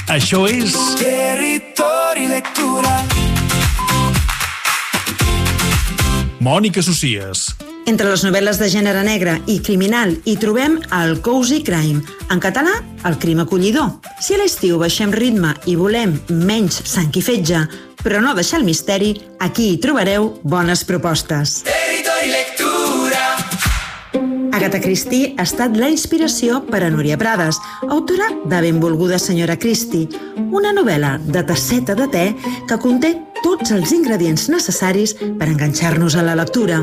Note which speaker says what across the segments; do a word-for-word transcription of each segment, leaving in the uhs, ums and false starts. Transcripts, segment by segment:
Speaker 1: Això és...
Speaker 2: Territori Lectura.
Speaker 1: Mònica Socias.
Speaker 3: Entre les novel·les de gènere negre i criminal hi trobem el Cozy Crime, en català, el crim acollidor. Si a l'estiu baixem ritme i volem menys sang i fetge, però no deixar el misteri, aquí hi trobareu bones propostes.
Speaker 2: Territori Lectura.
Speaker 3: Agatha Christie ha estat la inspiració per a Núria Prades, autora de Benvolguda senyora Christie, una novel·la de tasseta de te que conté tots els ingredients necessaris per enganxar-nos a la lectura.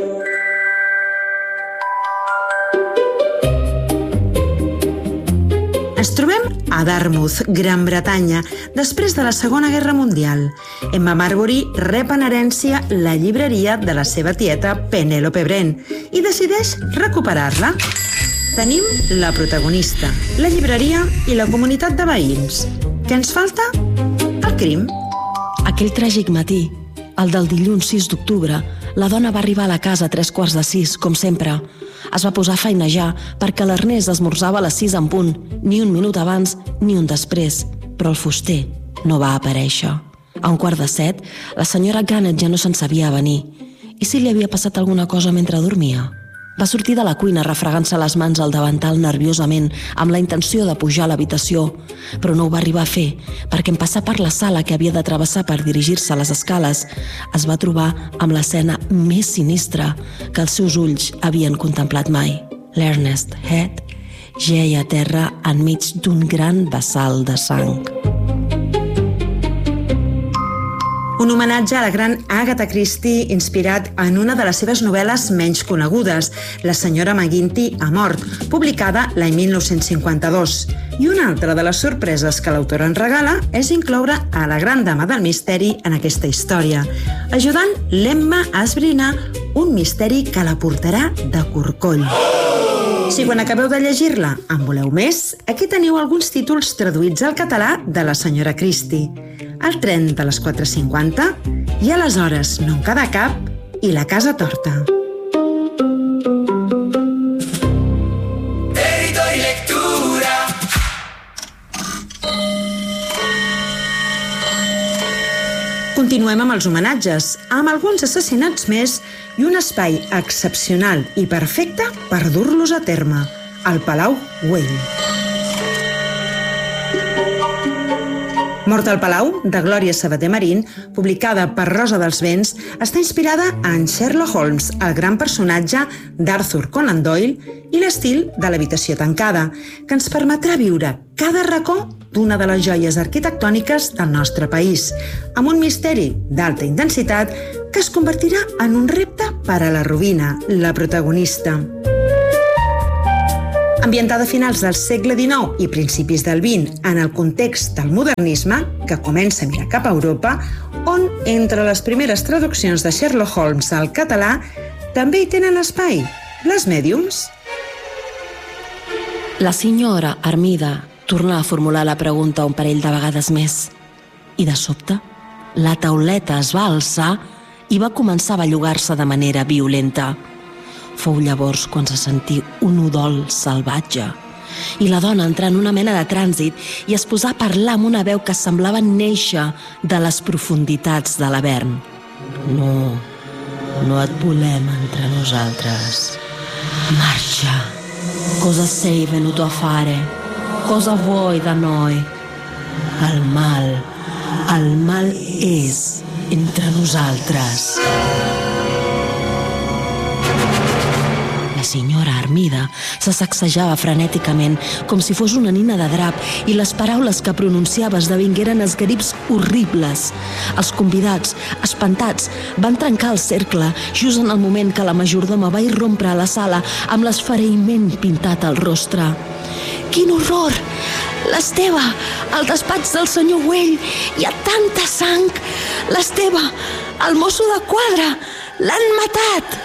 Speaker 3: Ens trobem a Dartmouth, Gran Bretanya, després de la Segona Guerra Mundial. Emma Marbury rep en herència la llibreria de la seva tieta Penelope Brent i decideix recuperar-la. Tenim la protagonista, la llibreria i la comunitat de veïns. Què ens falta? El crim.
Speaker 4: Aquell tràgic matí, el del dilluns sis d'octubre, la dona va arribar a la casa a tres quarts de sis, com sempre. Es va posar a feinejar perquè l'Ernest esmorzava a les sis en punt, ni un minut abans ni un després, però el fuster no va aparèixer. A un quart de set, la senyora Gannett ja no se'n sabia venir. I si li havia passat alguna cosa mentre dormia? Va sortir de la cuina refregant-se les mans al davantal nerviosament amb la intenció de pujar a l'habitació, però no ho va arribar a fer perquè en passar per la sala que havia de travessar per dirigir-se a les escales es va trobar amb l'escena més sinistra que els seus ulls havien contemplat mai. L'Ernest Head jeia a terra enmig d'un gran vessal de sang.
Speaker 3: Un homenatge a la gran Agatha Christie inspirat en una de les seves novel·les menys conegudes, La senyora McGinty ha mort, publicada l'any mil nou-cents cinquanta-dos. I una altra de les sorpreses que l'autora en regala és incloure a la gran dama del misteri en aquesta història, ajudant l'Emma a esbrinar un misteri que la portarà de corcoll. Si quan acabeu de llegir-la en voleu més, aquí teniu alguns títols traduïts al català de la senyora Christie. El tren de les quatre cinquanta i aleshores no en queda cap i la casa torta.
Speaker 2: Territori Lectura.
Speaker 3: Continuem amb els homenatges, amb alguns assassinats més i un espai excepcional i perfecte per dur-los a terme, el Palau Güell. Mort al Palau, de Glòria Sabater Marín, publicada per Rosa dels Vents, està inspirada en Sherlock Holmes, el gran personatge d'Arthur Conan Doyle, i l'estil de l'habitació tancada, que ens permetrà viure cada racó d'una de les joies arquitectòniques del nostre país, amb un misteri d'alta intensitat que es convertirà en un repte per a la Rubina, la protagonista. Ambientada a finals del segle dinou i principis del vint en el context del modernisme, que comença a mirar cap a Europa, on, entre les primeres traduccions de Sherlock Holmes al català, també hi tenen espai les mèdiums.
Speaker 4: La senyora Armida tornà a formular la pregunta un parell de vegades més. I de sobte, la tauleta es va alçar i va començar a bellugar-se de manera violenta. Fou llavors quan se sentí un udol salvatge i la dona entrà en una mena de trànsit i es posà a parlar amb una veu que semblava néixer de les profunditats de l'Avern. No, no et volem entre nosaltres. Marxa. Cosa sei venuto a fare? Cosa vuoi da noi? El mal, el mal és entre nosaltres. La senyora Armida se sacsejava frenèticament com si fos una nina de drap i les paraules que pronunciava esdevingueren esgarips horribles. Els convidats, espantats, van trencar el cercle just en el moment que la majordoma va irrompre a la sala amb l'esfereïment pintat al rostre. Quin horror! L'Esteve, al despatx del senyor Güell, hi ha tanta sang! L'Esteve, el mosso de quadre, l'han matat!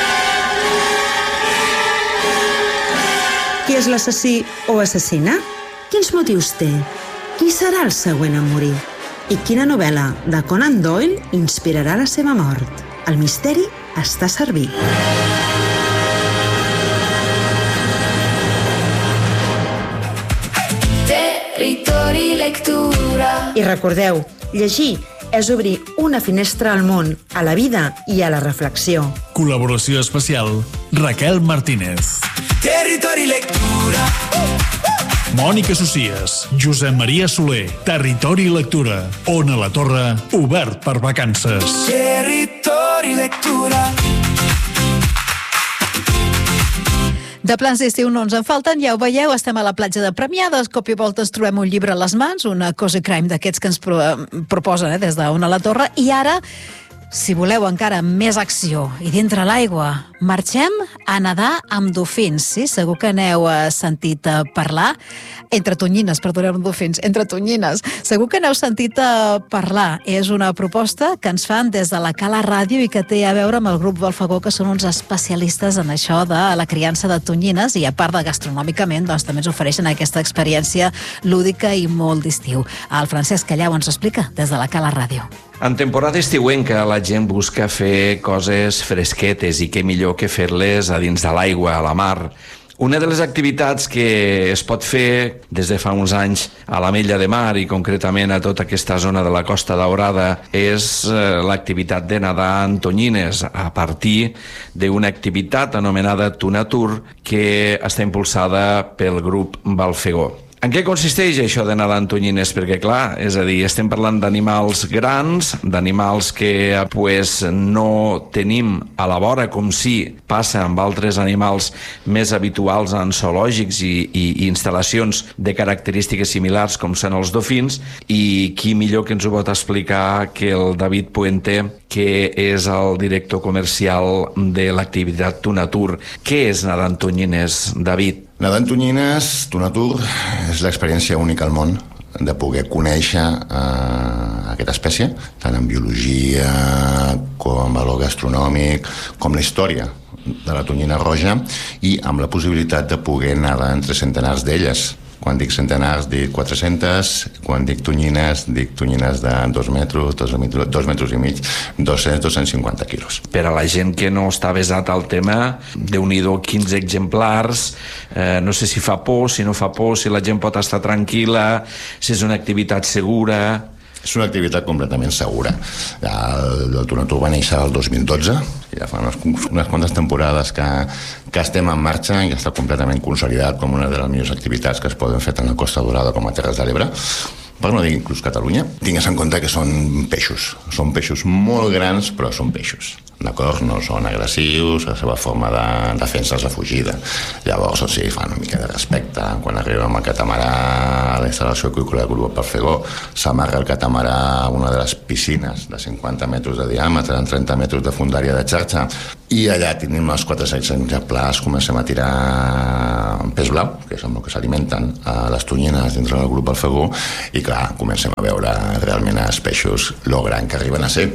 Speaker 3: Qui és l'assassí o assassina? Quins motius té? Qui serà el següent a morir? I quina novel·la de Conan Doyle inspirarà la seva mort? El misteri està servit.
Speaker 2: Territori Territori Lectura.
Speaker 3: I recordeu, llegir és obrir una finestra al món, a la vida i a la reflexió.
Speaker 1: Col·laboració especial, Raquel Martínez.
Speaker 2: Territori Lectura.
Speaker 1: Mònica Socies, Josep Maria Soler, Territori Lectura. Ona la Torre, obert per vacances.
Speaker 2: Territori Lectura.
Speaker 5: De plans d'estiu no ens en falten, ja ho veieu, estem a la platja de Premià, de cop i volta ens trobem un llibre a les mans, una cozy crime d'aquests que ens pro proposen eh, des d'Ona la Torre, i ara, si voleu encara més acció i dintre l'aigua, marxem a nedar amb dofins, sí? Segur que n'heu sentit parlar, entre tonyines, perdoneu, dofins, entre tonyines, segur que n'heu sentit parlar. És una proposta que ens fan des de la Cala Ràdio i que té a veure amb el grup Volfagó, que són uns especialistes en això de la criança de tonyines i a part de gastronòmicament, doncs també ens ofereixen aquesta experiència lúdica i molt d'estiu. El Francesc Callau ens explica des de la Cala Ràdio.
Speaker 6: En temporada estiuenca la gent busca fer coses fresquetes i què millor que fer-les a dins de l'aigua, a la mar. Una de les activitats que es pot fer des de fa uns anys a l'Ametlla de Mar i concretament a tota aquesta zona de la Costa Daurada és l'activitat de nedar en tonyines a partir d'una activitat anomenada Tunatur que està impulsada pel grup Volfagó. En què consisteix això de nedar en tonyines? Perquè, clar, és a dir, estem parlant d'animals grans, d'animals que pues, no tenim a la vora, com si passa amb altres animals més habituals en zoològics i, i, i instal·lacions de característiques similars, com són els dofins, i qui millor que ens ho pot explicar que el David Puente, que és el director comercial de l'activitat Tunatur. Què és nedar en tonyines, David?
Speaker 7: Nedar en tonyines, Tunatur, és l'experiència única al món de poder conèixer eh, aquesta espècie, tant en biologia com en valor gastronòmic, com la història de la tonyina roja, i amb la possibilitat de poder nedar entre centenars d'elles. Quan dic centenars, dic quatre-centes, quan dic tonyines, dic tonyines de dos metres, dos metres, dos metres i mig, dos-cents a dos-cents cinquanta quilos.
Speaker 6: Per a la gent que no està avesat al tema, Déu-n'hi-do, quinze exemplars, eh, no sé si fa por, si no fa por, si la gent pot estar tranquil·la, si és una activitat segura.
Speaker 7: És una activitat completament segura. El, el Tunatur va néixer el dos mil dotze, ja fa unes, unes quantes temporades que, que estem en marxa i està completament consolidat com una de les millors activitats que es poden fer tant a Costa Daurada com a Terres de l'Ebre, per no dir inclús Catalunya. Tingues en compte que són peixos. Són peixos molt grans, però són peixos. D'acord? No són agressius, la seva forma de defensa és la fugida. Llavors, o sigui, fa una mica de respecte. Quan arribem al catamarà, a la instal·lació aqüícola del grup Volfagó, s'amarra el catamarà a una de les piscines de cinquanta metres de diàmetre, en trenta metres de fondària de xarxa, i allà tenim els quatre-cents exemplars, comencem a tirar peix blau, que és amb el que s'alimenten les tonyines dintre del grup Volfagó, i clar, comencem a veure realment els peixos lo gran que arriben a ser.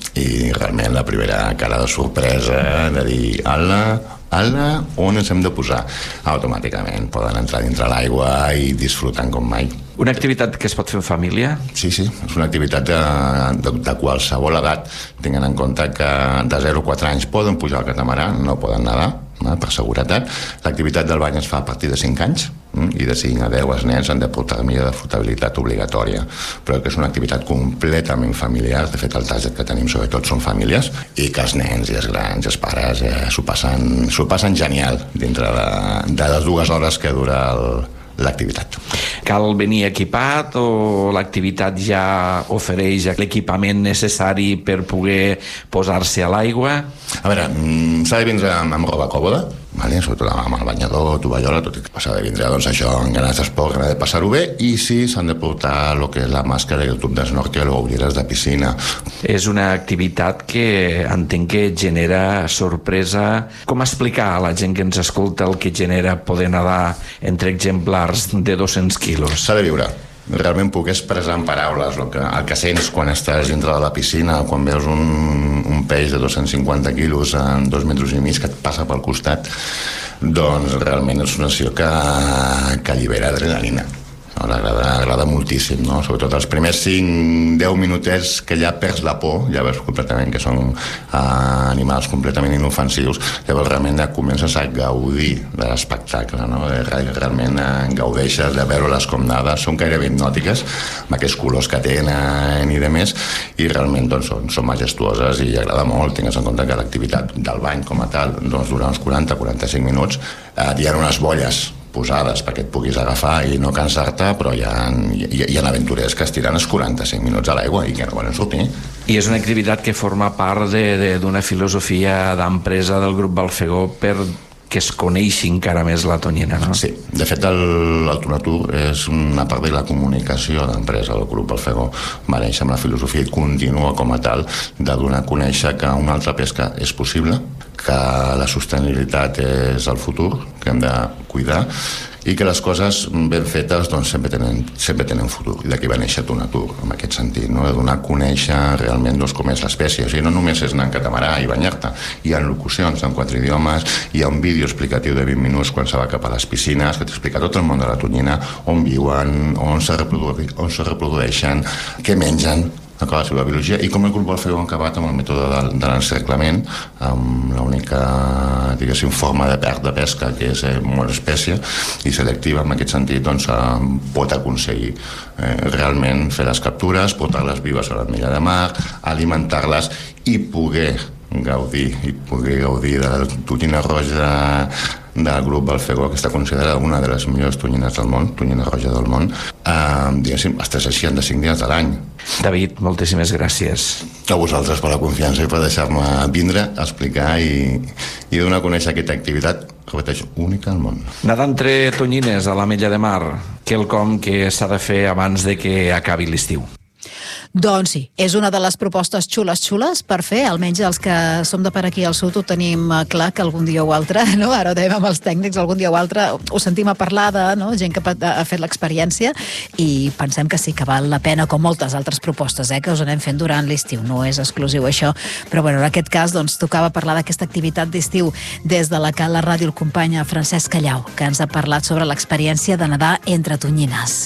Speaker 7: I realment la primera cara de sorpresa de dir, ala, ala, on ens hem de posar? Automàticament poden entrar dintre l'aigua i disfrutant com mai.
Speaker 6: Una activitat que es pot fer en família?
Speaker 7: Sí, sí, és una activitat de, de, de qualsevol edat, tenint en compte que de zero a quatre anys poden pujar al catamarà, no poden nedar, eh, per seguretat. L'activitat del bany es fa a partir de cinc anys, i de cinc a deu els nens han de portar armilla de flotabilitat obligatòria, però que és una activitat completament familiar. De fet, el target que tenim sobretot són famílies, i que els nens i els grans i els pares eh, s'ho passen, s'ho passen genial dintre de, de les dues hores que dura el, l'activitat.
Speaker 6: Cal venir equipat o l'activitat ja ofereix l'equipament necessari per poder posar-se a l'aigua?
Speaker 7: A veure, s'ha de vindre amb, amb roba còmoda, vale? Sobretot amb el banyador, tovallola, tot i que s'ha de vindre doncs, això, en ganes d'esport, ganes de passar-ho bé, i sí, s'han de portar el que és la màscara i el tub d'esnorkel o ulleres de piscina.
Speaker 6: És una activitat que entenc que genera sorpresa. Com explicar a la gent que ens escolta el que genera poder nedar entre exemplars de dos-cents quilos?
Speaker 7: S'ha de viure. Realment puc expressar en paraules el que, el que sents quan estàs dintre de la piscina, quan veus un, un peix de dos-cents cinquanta quilos en dos metres i mig que et passa pel costat, doncs realment és una acció que, que allibera adrenalina. No, agrada, agrada moltíssim, no? Sobretot els primers cinc deu minutets que ja perds la por, ja veus completament que són uh, animals completament inofensius, llavors realment ja comences a gaudir de l'espectacle, no? Realment uh, gaudeixes de veure-les com nades, són gairebé hipnòtiques, amb aquests colors que tenen i de més, i realment doncs, són, són majestuoses i agrada molt. Tingues en compte que l'activitat del bany com a tal doncs, dura uns quaranta a quaranta-cinc minuts, uh, hi ha unes bolles posades perquè et puguis agafar i no cansar-te, però hi ha, hi, hi ha aventurers que es tiren els quaranta-cinc minuts a l'aigua i que no volen sortir.
Speaker 6: I és una activitat que forma part d'una filosofia d'empresa del grup Balfegó per que es coneixi encara més la tonyina, no?
Speaker 7: Sí, de fet el, el Tonatur és una part de la comunicació d'empresa del grup Balfegó. Va néixer amb la filosofia i continua com a tal de donar a conèixer que una altra pesca és possible, que la sostenibilitat és el futur, que hem de cuidar i que les coses ben fetes doncs, sempre, tenen, sempre tenen futur. I d'aquí va néixer Tonatur, en aquest sentit, no? De donar a conèixer realment doncs, com és l'espècie. O sigui, no només és anar en catamarà i banyar-te, hi ha locucions en quatre idiomes, hi ha un vídeo explicatiu de vint minuts quan se va cap a les piscines, que t'explica tot el món de la tonyina, on viuen, on se, reprodu on se reprodueixen, què mengen, la seva biologia, i com el grup Balfegó ha acabat amb el mètode de, de l'encerclament, amb l'única, diguéssim, forma de, de pesca que és eh, molt espècie i selectiva. En aquest sentit doncs, eh, pot aconseguir eh, realment fer les captures, portar-les vives a l'Ametlla de Mar, alimentar-les i poder gaudir i poder gaudir de la tonyina roja del grup Balfegó, que està considerada una de les millors tonyines del món, tonyina roja del món, eh, diguéssim, els tres cents seixanta-cinc dies de l'any.
Speaker 6: David, moltíssimes gràcies.
Speaker 7: A vosaltres per la confiança i per deixar-me vindre a explicar i, i donar a conèixer aquesta activitat, repeteixo, única al món.
Speaker 6: Nedar entre tonyines a l'Ametlla de Mar, quelcom que s'ha de fer abans de que acabi l'estiu.
Speaker 5: Doncs sí, és una de les propostes xules xules per fer, almenys els que som de per aquí al sud ho tenim clar que algun dia o altre, no? Ara ho dèiem amb els tècnics, algun dia o altre ho sentim a parlar de, no? Gent que ha fet l'experiència i pensem que sí que val la pena, com moltes altres propostes, eh? Que us anem fent durant l'estiu, no és exclusiu això, però bueno, en aquest cas doncs tocava parlar d'aquesta activitat d'estiu des de la Cala Ràdio, el company Francesc Callau, que ens ha parlat sobre l'experiència de nedar entre tonyines.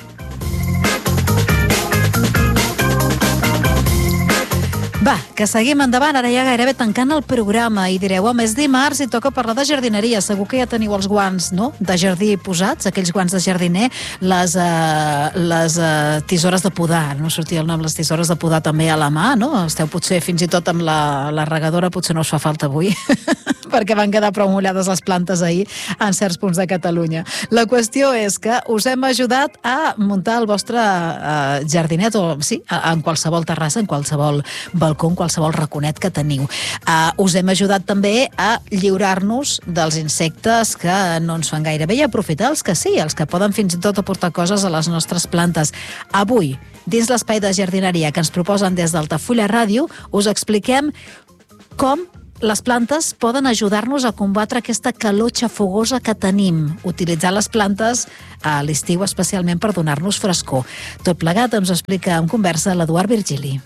Speaker 5: Va, que seguim endavant, ara ja gairebé tancant el programa i direu, home, és dimarts i toca parlar de jardineria, segur que ja teniu els guants, no?, de jardí posats, aquells guants de jardiner, les, uh, les uh, tisores de podar, no sortia el nom, les tisores de podar també a la mà, no?, esteu potser fins i tot amb la, la regadora, potser no us fa falta avui, perquè van quedar prou mullades les plantes ahir en certs punts de Catalunya. La qüestió és que us hem ajudat a muntar el vostre uh, jardinet, o sí, en qualsevol terrassa, en qualsevol balcó, en qualsevol raconet que teniu. Uh, us hem ajudat també a lliurar-nos dels insectes que no ens fan gaire bé i aprofitar els que sí, els que poden fins i tot aportar coses a les nostres plantes. Avui, dins l'espai de jardineria que ens proposen des d'Altafulla Ràdio, us expliquem com les plantes poden ajudar-nos a combatre aquesta calor xafogosa que tenim, utilitzar les plantes a l'estiu especialment per donar-nos frescor. Tot plegat ens ho explica en conversa l'Eduard Virgili.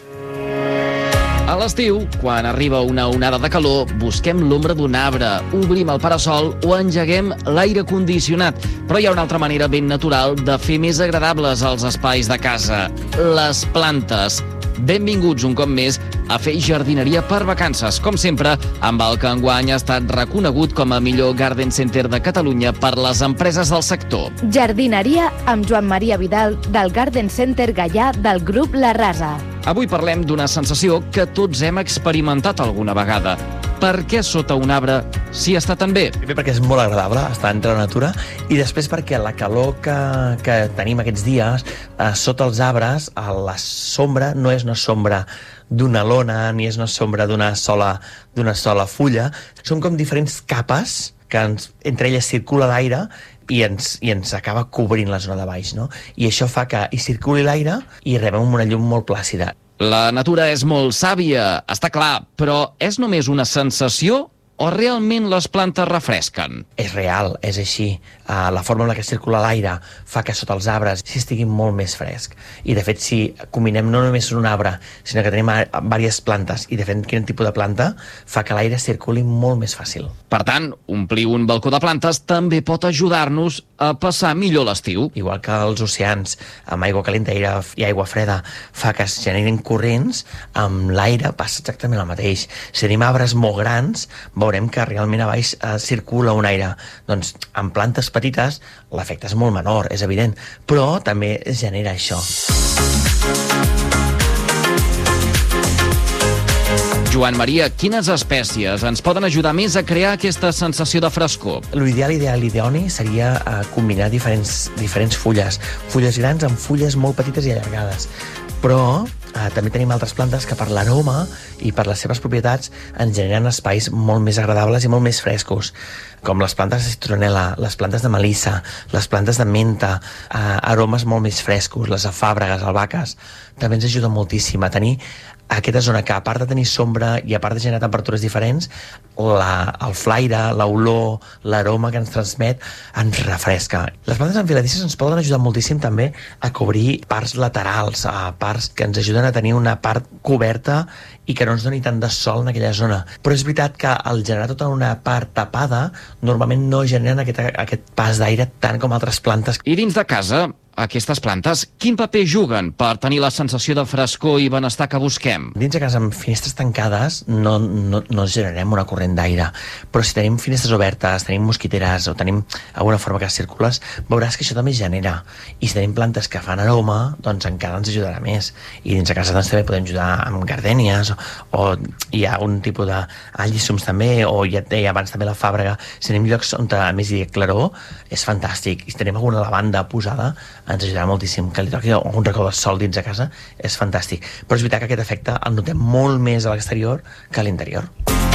Speaker 8: A l'estiu, quan arriba una onada de calor, busquem l'ombra d'un arbre, obrim el parasol o engeguem l'aire condicionat. Però hi ha una altra manera ben natural de fer més agradables els espais de casa: les plantes. Benvinguts un cop més a fer jardineria per vacances, com sempre, amb el que enguany ha estat reconegut com a millor Garden Center de Catalunya per les empreses del sector.
Speaker 9: Jardineria amb Joan Maria Vidal, del Garden Center Gaià del grup La Rasa.
Speaker 8: Avui parlem d'una sensació que tots hem experimentat alguna vegada. Per què sota un arbre s'hi està tan bé?
Speaker 10: Primer perquè és molt agradable estar entre la natura i després perquè la calor que, que tenim aquests dies eh, sota els arbres, a la sombra no és una sombra d'una lona ni és una sombra d'una sola, d'una sola fulla. Són com diferents capes que ens, entre elles circula l'aire i ens, i ens acaba cobrint la zona de baix, no? I això fa que hi circuli l'aire i rebem una llum molt plàcida.
Speaker 8: La natura és molt sàvia, està clar, però és només una sensació o realment les plantes refresquen?
Speaker 10: És real, és així. Uh, la forma en la que circula l'aire fa que sota els arbres s'hi estigui molt més fresc. I, de fet, si combinem no només un arbre, sinó que tenim diverses plantes, i, de fet, quin tipus de planta fa que l'aire circuli molt més fàcil.
Speaker 8: Per tant, omplir un balcó de plantes també pot ajudar-nos a passar millor l'estiu.
Speaker 10: Igual que els oceans, amb aigua calenta i aigua freda, fa que es generin corrents, amb l'aire passa exactament el mateix. Si tenim arbres molt grans, veurem que realment a baix eh, circula un aire. Doncs amb plantes petites l'efecte és molt menor, és evident, però també es genera això.
Speaker 8: Joan Maria, quines espècies ens poden ajudar més a crear aquesta sensació de frescor?
Speaker 10: L'ideal, ideal, ideoni seria uh, combinar diferents, diferents fulles. Fulles grans amb fulles molt petites i allargades. Però uh, també tenim altres plantes que per l'aroma i per les seves propietats ens generen espais molt més agradables i molt més frescos, com les plantes de citronela, les plantes de melissa, les plantes de menta, uh, aromes molt més frescos, les afàbregues, albahaques, també ens ajuda moltíssim a tenir aquesta zona que, a part de tenir sombra i a part de generar temperatures diferents, la, el flaire, l'olor, l'aroma que ens transmet ens refresca. Les plantes enfiladisses ens poden ajudar moltíssim també a cobrir parts laterals, a parts que ens ajuden a tenir una part coberta i que no ens doni tant de sol en aquella zona. Però és veritat que al generar tota una part tapada, normalment no generen aquest, aquest pas d'aire tant com altres plantes.
Speaker 8: I dins de casa, aquestes plantes, quin paper juguen per tenir la sensació de frescor i benestar que busquem?
Speaker 10: Dins de casa amb finestres tancades no, no, no generem una corrent d'aire, però si tenim finestres obertes, tenim mosquiteres o tenim alguna forma que circules, veuràs que això també genera. I si tenim plantes que fan aroma, doncs encara ens ajudarà més. I dins de casa doncs, també podem ajudar amb gardènies o, o hi ha un tipus d'allicums també, o ja deia abans també la fàbrega. Si tenim llocs on a més hi ha claror, és fantàstic. I si tenim alguna lavanda posada, ens ajudarà moltíssim. Que li toqui un racó de sol dins de casa és fantàstic. Però és veritat que aquest efecte el notem molt més a l'exterior que a l'interior.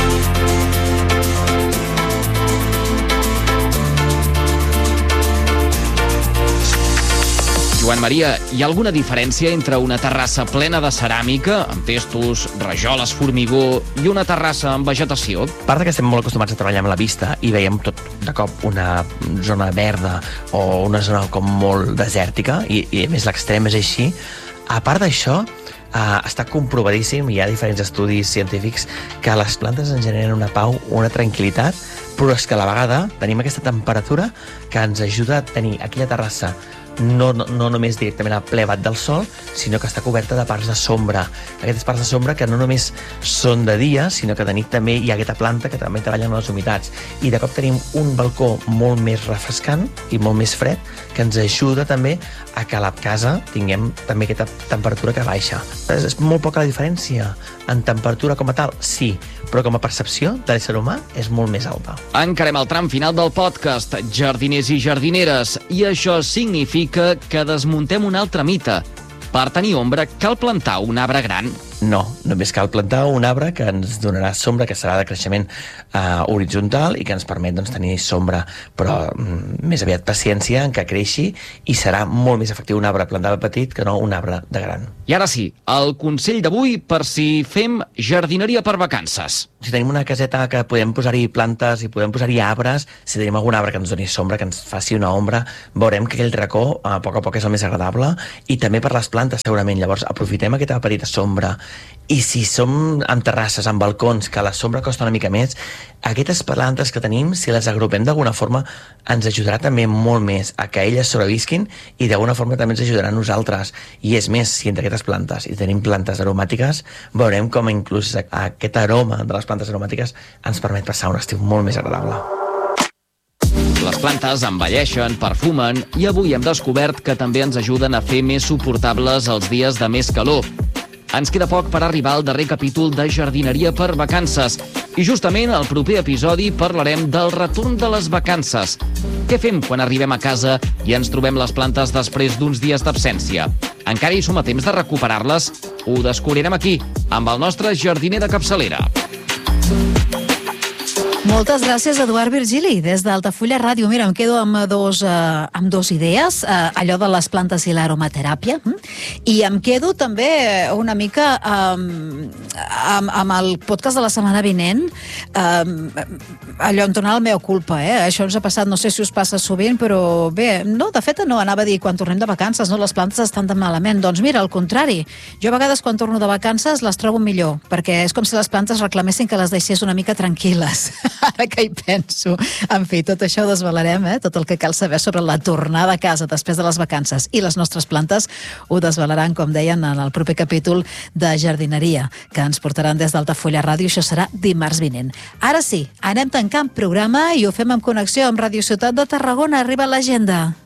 Speaker 8: Joan Maria, hi ha alguna diferència entre una terrassa plena de ceràmica, amb testos, rajoles, formigó, i una terrassa amb vegetació?
Speaker 10: A part que estem molt acostumats a treballar amb la vista i veiem tot de cop una zona verda o una zona com molt desèrtica, i, i a més l'extrem és així, a part d'això, uh, està comprovadíssim, hi ha diferents estudis científics, que les plantes ens generen una pau, una tranquil·litat, però és que a la vegada tenim aquesta temperatura que ens ajuda a tenir aquella terrassa No, no, no només directament a ple bat del sol, sinó que està coberta de parts de sombra. Aquestes parts de sombra que no només són de dia, sinó que de nit també hi ha aquesta planta que també treballa amb les humitats. I de cop tenim un balcó molt més refrescant i molt més fred, que ens ajuda també a que a la casa tinguem també aquesta temperatura que baixa. És, és molt poca la diferència. En temperatura com a tal, sí, però com a percepció de l'ésser humà és molt més alta.
Speaker 8: Encarem el tram final del podcast, jardiners i jardineres, i això significa que desmuntem un altre mite. Per tenir ombra cal plantar un arbre gran?
Speaker 10: No, només cal plantar un arbre que ens donarà sombra, que serà de creixement uh, horitzontal i que ens permet doncs, tenir sombra, però mm, més aviat paciència en que creixi i serà molt més efectiu un arbre plantat petit que no un arbre de gran.
Speaker 8: I ara sí, el consell d'avui per si fem jardineria per vacances.
Speaker 10: Si tenim una caseta que podem posar-hi plantes i podem posar-hi arbres, si tenim algun arbre que ens doni sombra, que ens faci una ombra, veurem que aquell racó a poc a poc és el més agradable, i també per les plantes segurament. Llavors aprofitem aquesta petita sombra. I si som amb terrasses, amb balcons, que la sombra costa una mica més, aquestes plantes que tenim, si les agrupem d'alguna forma, ens ajudarà també molt més a que elles sobrevisquin i d'alguna forma també ens ajudarà a nosaltres. I és més, si entre aquestes plantes i tenim plantes aromàtiques, veurem com inclús aquest aroma de les plantes aromàtiques ens permet passar un estiu molt més agradable.
Speaker 8: Les plantes envelleixen, perfumen i avui hem descobert que també ens ajuden a fer més suportables els dies de més calor. Ens queda poc per arribar al darrer capítol de jardineria per vacances i justament al proper episodi parlarem del retorn de les vacances. Què fem quan arribem a casa i ens trobem les plantes després d'uns dies d'absència? Encara hi som a temps de recuperar-les? Ho descobrirem aquí, amb el nostre jardiner de capçalera.
Speaker 5: Moltes gràcies, Eduard Virgili, des d'Altafulla Ràdio. Mira, em quedo amb dos, uh, amb dos idees, uh, allò de les plantes i l'aromateràpia, hm? I em quedo també una mica um, amb, amb el podcast de la setmana vinent, um, allò en tornar al mea culpa, eh? Això ens ha passat, no sé si us passa sovint, però bé, no, de fet no, anava a dir quan tornem de vacances, no, les plantes estan tan malament. Doncs mira, al contrari, jo a vegades quan torno de vacances les trobo millor, perquè és com si les plantes reclamessin que les deixés una mica tranquil·les. Ara que hi penso. En fi, tot això ho desvelarem, eh? Tot el que cal saber sobre la tornada a casa després de les vacances i les nostres plantes ho desvelaran, com deien, en el proper capítol de jardineria, que ens portaran des d'Altafulla Ràdio. Això serà dimarts vinent. Ara sí, anem tancant programa i ho fem en connexió amb Radio Ciutat de Tarragona. Arriba l'agenda.